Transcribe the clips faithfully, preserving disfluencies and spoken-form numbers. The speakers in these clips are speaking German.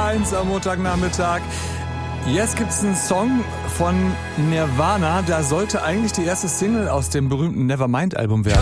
eins am Montagnachmittag. Jetzt gibt's einen Song von Nirvana. Da sollte eigentlich die erste Single aus dem berühmten Nevermind-Album werden.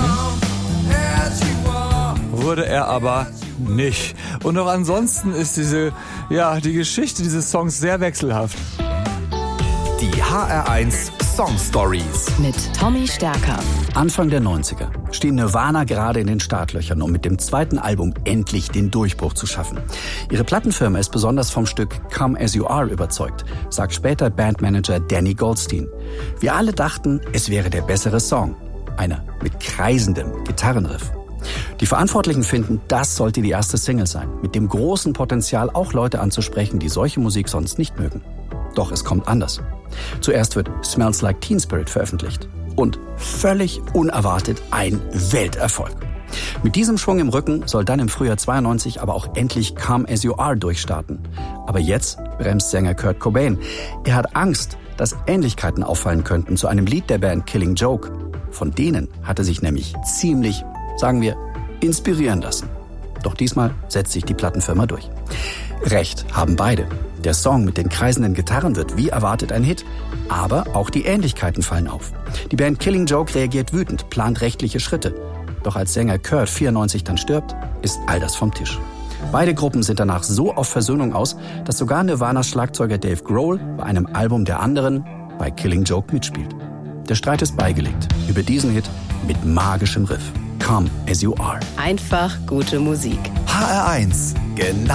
Wurde er aber nicht. Und auch ansonsten ist diese, ja, die Geschichte dieses Songs sehr wechselhaft. Die H R eins Song Stories mit Tommy Stärker. Anfang der neunziger stehen Nirvana gerade in den Startlöchern, um mit dem zweiten Album endlich den Durchbruch zu schaffen. Ihre Plattenfirma ist besonders vom Stück Come As You Are überzeugt, sagt später Bandmanager Danny Goldstein. Wir alle dachten, es wäre der bessere Song. Einer mit kreisendem Gitarrenriff. Die Verantwortlichen finden, das sollte die erste Single sein, mit dem großen Potenzial, auch Leute anzusprechen, die solche Musik sonst nicht mögen. Doch es kommt anders. Zuerst wird Smells Like Teen Spirit veröffentlicht. Und völlig unerwartet ein Welterfolg. Mit diesem Schwung im Rücken soll dann im Frühjahr zweiundneunzig aber auch endlich Come As You Are durchstarten. Aber jetzt bremst Sänger Kurt Cobain. Er hat Angst, dass Ähnlichkeiten auffallen könnten zu einem Lied der Band Killing Joke. Von denen hat er sich nämlich ziemlich, sagen wir, inspirieren lassen. Doch diesmal setzt sich die Plattenfirma durch. Recht haben beide. Der Song mit den kreisenden Gitarren wird wie erwartet ein Hit, aber auch die Ähnlichkeiten fallen auf. Die Band Killing Joke reagiert wütend, plant rechtliche Schritte. Doch als Sänger Kurt vierundneunzig dann stirbt, ist all das vom Tisch. Beide Gruppen sind danach so auf Versöhnung aus, dass sogar Nirvanas Schlagzeuger Dave Grohl bei einem Album der anderen bei Killing Joke mitspielt. Der Streit ist beigelegt über diesen Hit mit magischem Riff. Come As You Are. Einfach gute Musik. H R eins, genau